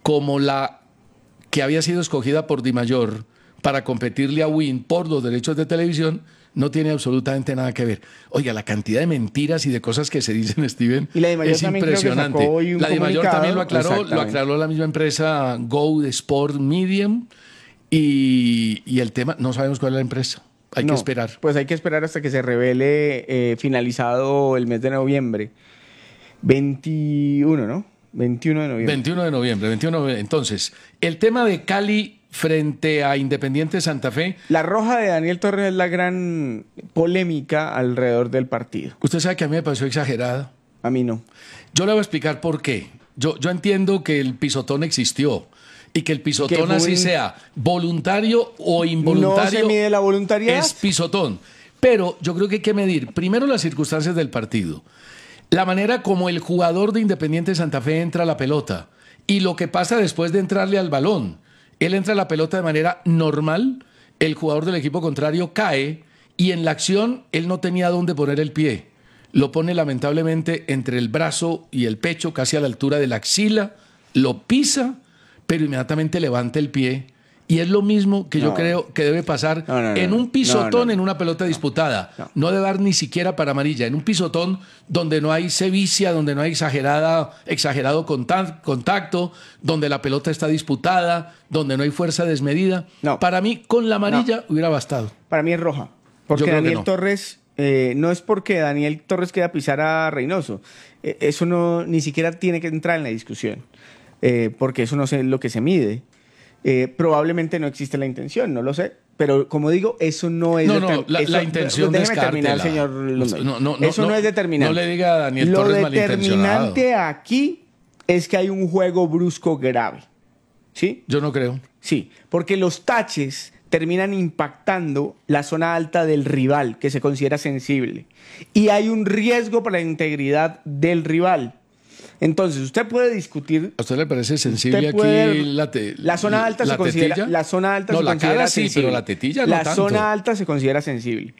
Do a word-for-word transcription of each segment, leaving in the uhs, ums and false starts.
como la que había sido escogida por Di Mayor para competirle a Win por los derechos de televisión, no tiene absolutamente nada que ver. Oiga, la cantidad de mentiras y de cosas que se dicen, Steven, y la Di Mayor es impresionante. La Di Mayor también lo aclaró, lo aclaró la misma empresa Go de Sport Medium, y, y el tema, no sabemos cuál es la empresa. Hay no, que esperar. Pues hay que esperar hasta que se revele eh, finalizado el mes de noviembre. veintiuno, ¿no? veintiuno de noviembre. veintiuno de noviembre, veintiuno de noviembre. Entonces, el tema de Cali frente a Independiente Santa Fe. La roja de Daniel Torres es la gran polémica alrededor del partido. Usted sabe que a mí me pareció exagerada. A mí no. Yo le voy a explicar por qué. Yo, yo entiendo que el pisotón existió y que el pisotón, que así un... sea voluntario o involuntario, no se mide la voluntariedad, es pisotón. Pero yo creo que hay que medir primero las circunstancias del partido, la manera como el jugador de Independiente Santa Fe entra a la pelota y lo que pasa después de entrarle al balón. Él entra a la pelota de manera normal, el jugador del equipo contrario cae y en la acción él no tenía dónde poner el pie. Lo pone lamentablemente entre el brazo y el pecho, casi a la altura de la axila, lo pisa, pero inmediatamente levanta el pie. Y es lo mismo que no. yo creo que debe pasar no, no, no, en un pisotón, no, no, en una pelota no, disputada. No. no debe dar ni siquiera para amarilla. En un pisotón donde no hay sevicia, donde no hay exagerada, exagerado contacto, donde la pelota está disputada, donde no hay fuerza desmedida. No. Para mí, con la amarilla no. hubiera bastado. Para mí es roja. Porque Daniel no. Torres, eh, no es porque Daniel Torres quiera pisar a Reynoso. Eh, eso no ni siquiera tiene que entrar en la discusión. Eh, porque eso no es lo que se mide. Eh, probablemente no existe la intención, no lo sé. Pero como digo, eso no es... No, no, la, eso, la intención déjeme terminar, señor Londoño. No, no, no, eso no, no es determinante. No le diga a Daniel lo Torres malintencionado. Lo determinante aquí es que hay un juego brusco grave. ¿Sí? Yo no creo. Sí, porque los taches terminan impactando la zona alta del rival, que se considera sensible. Y hay un riesgo para la integridad del rival. Entonces, usted puede discutir... ¿A usted le parece sensible puede, aquí la te, La zona alta la se considera... tetilla? La zona alta no, se la considera cara sí, sensible. pero la tetilla no La tanto. zona alta se considera sensible.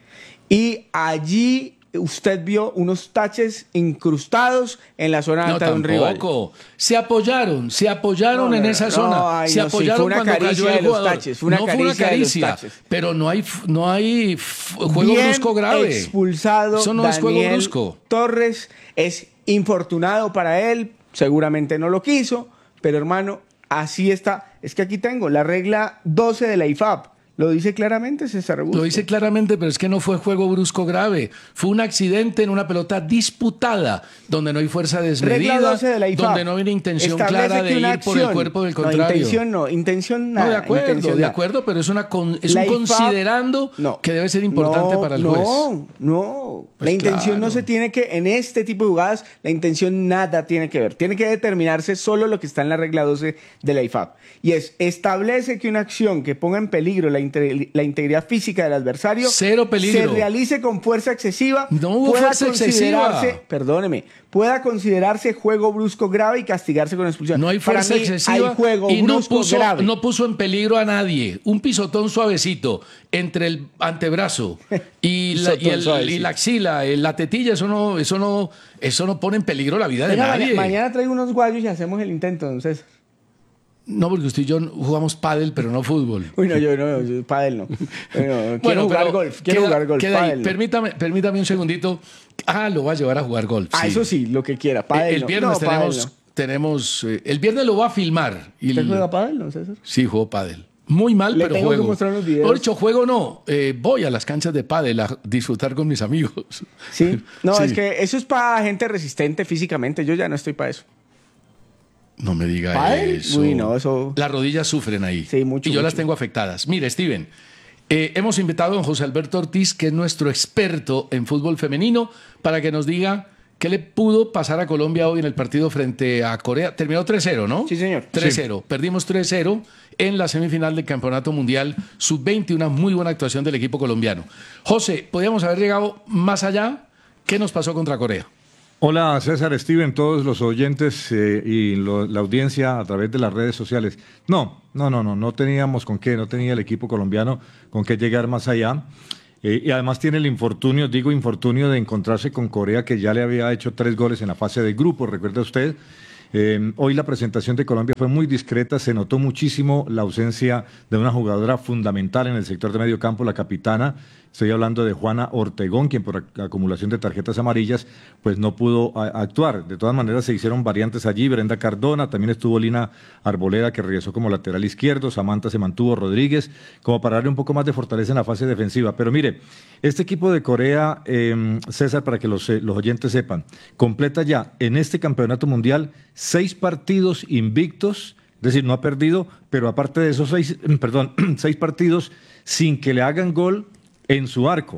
Y allí usted vio unos taches incrustados en la zona alta no, de un rival. No, se apoyaron, se apoyaron no, en no, esa no, zona. Ay, se no, apoyaron sí, cuando cayó el jugador. Taches, fue una no fue una caricia, pero no hay, no hay juego Bien brusco grave. Expulsado Eso no Daniel es juego brusco. Torres es infortunado para él. Seguramente no lo quiso, pero hermano, así está. Es que aquí tengo la regla doce de la I F A B. Lo dice claramente, César Augusto. Lo dice claramente, pero es que no fue juego brusco grave. Fue un accidente en una pelota disputada, donde no hay fuerza desmedida, regla doce de la I F A B. Donde no hay una intención Establece clara de ir acción, por el cuerpo del contrario. No, intención no, intención nada. No, de acuerdo, intención, de acuerdo, pero es, una con, es un I F A B, considerando no, que debe ser importante no, para el no, juez. No, no. Pues la intención claro. no se tiene que, en este tipo de jugadas, la intención nada tiene que ver. Tiene que determinarse solo lo que está en la regla doce de la I F A B. Y es, establece que una acción que ponga en peligro la, integridad, la integridad física del adversario Cero peligro. se realice con fuerza excesiva. No hubo pueda fuerza excesiva. Perdóneme, pueda considerarse juego brusco grave y castigarse con expulsión. No hay fuerza Para mí, excesiva hay juego y no brusco puso, grave. no puso en peligro a nadie. Un pisotón suavecito entre el antebrazo y la, y el, y la axila, la tetilla, eso no, eso no, eso no pone en peligro la vida de Venga, nadie. Mañana, mañana traigo unos guayos y hacemos el intento, entonces. No, porque usted y yo jugamos pádel, pero no fútbol. Uy, no, yo no, yo, pádel no. Bueno, quiero bueno, jugar golf, quiero queda, jugar golf, queda pádel ahí. no. Permítame, permítame un segundito. Ah, lo va a llevar a jugar golf. Ah, sí. eso sí, lo que quiera, pádel El no. viernes no, tenemos, no. tenemos eh, el viernes lo va a filmar. Y ¿Usted el, juega pádel, no, César? Sí, juego pádel. Muy mal, Le pero tengo juego. que mostrar los videos. Por hecho, juego no. Eh, voy a las canchas de pádel a disfrutar con mis amigos. Sí, no, sí. Es que eso es para gente resistente físicamente. Yo ya no estoy para eso. No me diga ¿Pádel? eso. Uy, no, eso... Las rodillas sufren ahí. Sí, mucho. Y yo mucho. las tengo afectadas. Mire, Steven, eh, hemos invitado a don José Alberto Ortiz, que es nuestro experto en fútbol femenino, para que nos diga qué le pudo pasar a Colombia hoy en el partido frente a Corea. Terminó tres cero, ¿no? Sí, señor. tres cero. Sí. Perdimos tres cero en la semifinal del Campeonato Mundial sub veinte, una muy buena actuación del equipo colombiano. José, ¿podríamos haber llegado más allá? ¿Qué nos pasó contra Corea? Hola César, Steven, todos los oyentes eh, y lo, la audiencia a través de las redes sociales. No, no, no, no, no teníamos con qué, no tenía el equipo colombiano con qué llegar más allá. Eh, y además tiene el infortunio, digo infortunio, de encontrarse con Corea, que ya le había hecho tres goles en la fase de grupo, recuerda usted. Eh, hoy la presentación de Colombia fue muy discreta, se notó muchísimo la ausencia de una jugadora fundamental en el sector de medio campo, la capitana. Estoy hablando de Juana Ortegón, quien por acumulación de tarjetas amarillas pues no pudo a, actuar. De todas maneras se hicieron variantes allí, Brenda Cardona, también estuvo Lina Arboleda, que regresó como lateral izquierdo, Samantha se mantuvo, Rodríguez, como para darle un poco más de fortaleza en la fase defensiva. Pero mire, este equipo de Corea, eh, César, para que los, los oyentes sepan, completa ya en este campeonato mundial seis partidos invictos, es decir, no ha perdido, pero aparte de esos seis, perdón, seis partidos sin que le hagan gol en su arco.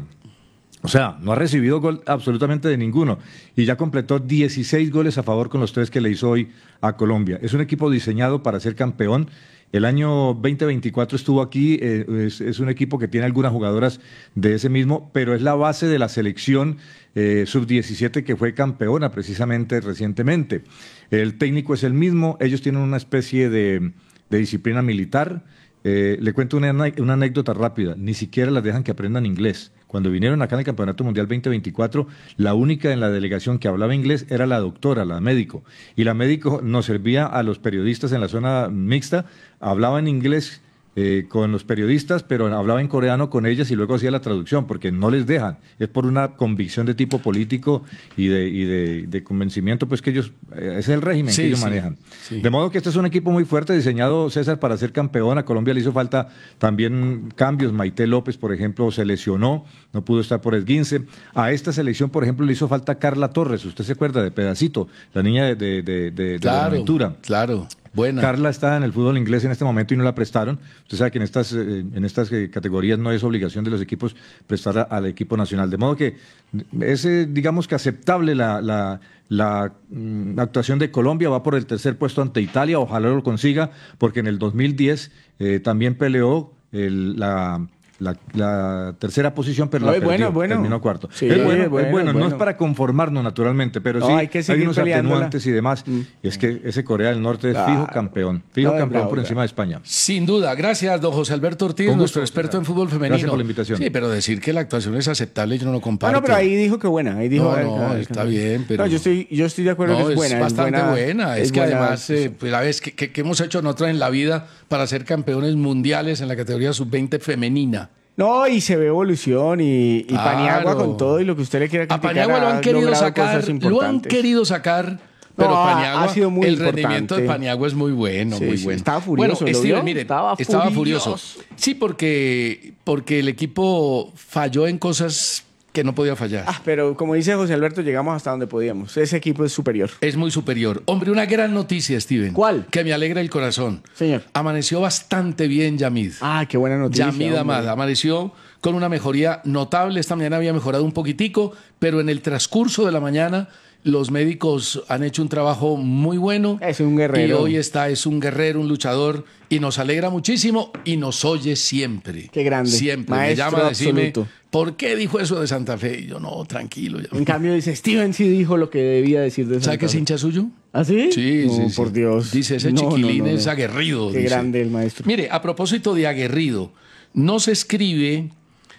O sea, no ha recibido gol absolutamente de ninguno y ya completó dieciséis goles a favor con los tres que le hizo hoy a Colombia. Es un equipo diseñado para ser campeón. El año veinte veinticuatro estuvo aquí, eh, es, es un equipo que tiene algunas jugadoras de ese mismo, pero es la base de la selección eh, sub diecisiete que fue campeona precisamente recientemente. El técnico es el mismo, ellos tienen una especie de, de disciplina militar. Eh, le cuento una, una anécdota rápida, ni siquiera las dejan que aprendan inglés. Cuando vinieron acá en el Campeonato Mundial veinte veinticuatro, la única en la delegación que hablaba inglés era la doctora, la médico. Y la médico nos servía a los periodistas en la zona mixta, hablaba en inglés eh, con los periodistas, pero hablaba en coreano con ellas y luego hacía la traducción, porque no les dejan. Es por una convicción de tipo político y de, y de, de convencimiento, pues que ellos, eh, es el régimen sí, que ellos sí, manejan. Sí. De modo que este es un equipo muy fuerte, diseñado, César, para ser campeón. A Colombia le hizo falta también cambios. Maite López, por ejemplo, se lesionó, no pudo estar por esguince. A esta selección, por ejemplo, le hizo falta Carla Torres, usted se acuerda, de Pedacito, la niña de, de, de, de, claro, de la aventura. Claro. Buena. Carla está en el fútbol inglés en este momento y no la prestaron. Usted sabe que en estas, eh, en estas eh, categorías no es obligación de los equipos prestar a, al equipo nacional. De modo que es, eh, digamos que aceptable la, la, la mm, actuación de Colombia. Va por el tercer puesto ante Italia. Ojalá lo consiga, porque en el dos mil diez eh, también peleó el, la... La, la tercera posición, pero no, la perdió, bueno, bueno. terminó cuarto. Sí, es, bueno, es, bueno, es bueno, bueno, no es para conformarnos naturalmente, pero no, sí hay, que hay unos atenuantes y demás. Mm. Y es que ese Corea del Norte es ah, fijo campeón, fijo no, campeón bravo, por encima de España. Sin duda, gracias, don José Alberto Ortiz, Con nuestro gusto, experto en fútbol femenino. Gracias por la invitación. Sí, pero decir que la actuación es aceptable, yo no lo comparto. Ah, no, pero ahí dijo que buena. Ahí dijo, no, no, ah, está bien, pero... No, yo estoy, yo estoy de acuerdo no, que es buena. Es bastante es buena. buena. Es, es que buena, además, eh, pues, la vez que, que, que hemos hecho nosotros en la vida para ser campeones mundiales en la categoría sub veinte femenina. No, y se ve evolución y, y claro. Paniagua con todo y lo que usted le quiera criticar. A Paniagua lo han querido sacar, lo han querido sacar, pero no, Paniagua, ha sido muy el importante. Rendimiento de Paniagua es muy bueno, sí, muy sí, bueno. Estaba furioso. Bueno, Steven, mire, estaba, estaba furioso. furioso. Sí, porque, porque el equipo falló en cosas que no podía fallar. Ah, pero como dice José Alberto, llegamos hasta donde podíamos. Ese equipo es superior. Es muy superior. Hombre, una gran noticia, Steven. ¿Cuál? Que me alegra el corazón. Señor. Amaneció bastante bien Yamid. Ah, qué buena noticia. Yamid Amad. Amaneció con una mejoría notable. Esta mañana había mejorado un poquitico, pero en el transcurso de la mañana los médicos han hecho un trabajo muy bueno. Es un guerrero. Y hoy está, es un guerrero, un luchador, y nos alegra muchísimo y nos oye siempre. Qué grande. Siempre. Maestro me llama a decirme, absoluto. ¿Por qué dijo eso de Santa Fe? Y yo, no, tranquilo. Ya. En cambio dice, Steven sí dijo lo que debía decir de Santa Fe. ¿Sabe que es hincha suyo? ¿Ah, sí? Sí, no, sí, por sí. Dios. Dice, ese no, chiquilín no, no, es no. aguerrido. Qué dice. grande el maestro. Mire, a propósito de aguerrido, nos escribe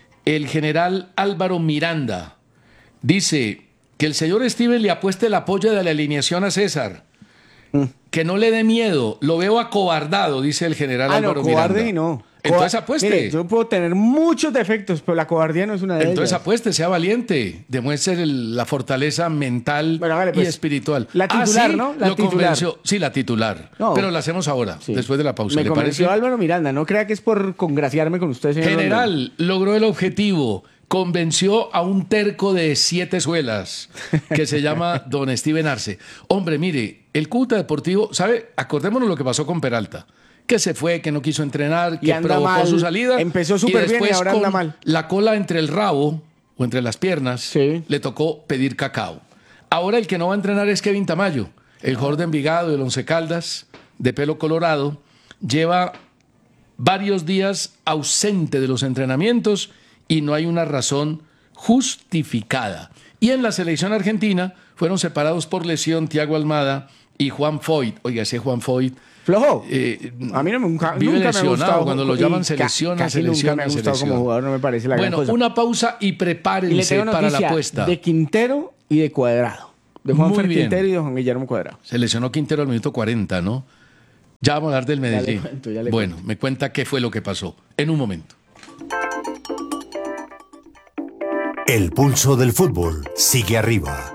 el general Álvaro Miranda. Dice que el señor Steven le apueste el apoyo de la alineación a César. Mm. Que no le dé miedo. Lo veo acobardado, dice el general ah, Álvaro no, cobarde Miranda. Y no. Entonces apueste. Mire, yo puedo tener muchos defectos, pero la cobardía no es una de ellas. Entonces apueste, sea valiente, demuestre el, la fortaleza mental bueno, vale, pues, y espiritual. La titular, ah, sí, ¿no? La lo titular. Convenció. Sí, la titular. No. Pero la hacemos ahora, sí. después de la pausa. Me ¿Le convenció parece? Álvaro Miranda, no crea que es por congraciarme con usted, señor General, London. Logró el objetivo. Convenció a un terco de siete suelas que se llama don Steven Arce. Hombre, mire, el Cúcuta Deportivo, ¿sabe? Acordémonos lo que pasó con Peralta. Que se fue, que no quiso entrenar, que provocó mal. su salida. Empezó súper bien y ahora anda mal. La cola entre el rabo o entre las piernas, sí. le tocó pedir cacao. Ahora el que no va a entrenar es Kevin Tamayo, el jugador de Envigado, del Once Caldas, de pelo colorado. Lleva varios días ausente de los entrenamientos y no hay una razón justificada. Y en la selección argentina fueron separados por lesión Thiago Almada y Juan Foyt. Oiga, ese Juan Foyt... Flojo. Eh, a mí no me, nunca, vive nunca lesionado me ha gustado. Cuando lo llaman selecciona, casi selecciona, nunca me ha gustado selecciona. como jugador, no me parece la bueno, gran cosa. Una pausa y prepárense y le tengo para la noticia apuesta. De Quintero y de Cuadrado. De Juan Muy Fer bien. Quintero y de Juan Guillermo Cuadrado. Se lesionó Quintero al minuto cuarenta, ¿no? Ya vamos a hablar del Medellín. Ya le cuento, ya le bueno, cuento. me cuenta qué fue lo que pasó en un momento. El pulso del fútbol sigue arriba.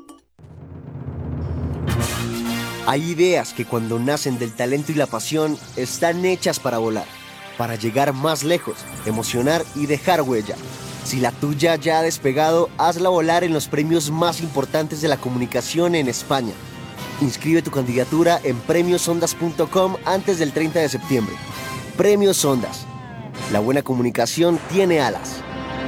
Hay ideas que cuando nacen del talento y la pasión están hechas para volar, para llegar más lejos, emocionar y dejar huella. Si la tuya ya ha despegado, hazla volar en los premios más importantes de la comunicación en España. Inscribe tu candidatura en premios ondas punto com antes del treinta de septiembre. Premios Ondas. La buena comunicación tiene alas.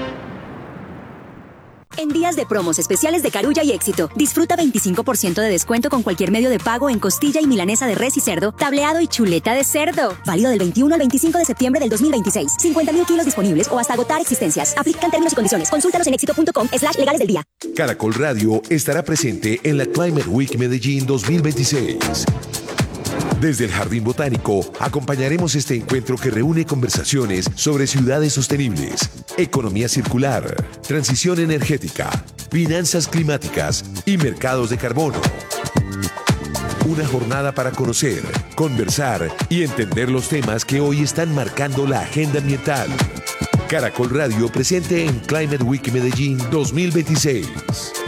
En días de promos especiales de Carulla y Éxito, disfruta veinticinco por ciento de descuento con cualquier medio de pago en costilla y milanesa de res y cerdo, tableado y chuleta de cerdo. Válido del veintiuno al veinticinco de septiembre del dos mil veintiséis. cincuenta mil kilos disponibles o hasta agotar existencias. Aplican términos y condiciones. Consúltalos en éxito punto com slash legales del día. Caracol Radio estará presente en la Climate Week Medellín dos mil veintiséis. Desde el Jardín Botánico acompañaremos este encuentro que reúne conversaciones sobre ciudades sostenibles, economía circular, transición energética, finanzas climáticas y mercados de carbono. Una jornada para conocer, conversar y entender los temas que hoy están marcando la agenda ambiental. Caracol Radio presente en Climate Week Medellín dos mil veintiséis.